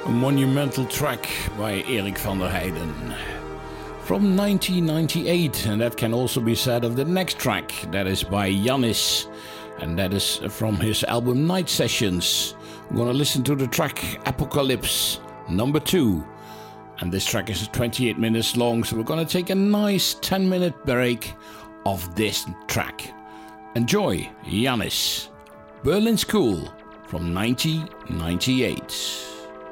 A monumental track by Erik van der Heijden. From 1998, and that can also be said of the next track. That is by Yannis, and that is from his album Night Sessions. We're gonna listen to the track Apocalypse, number 2. And this track is 28 minutes long, so we're gonna take a nice 10-minute break of this track. Enjoy Yannis, Berlin School from 1998.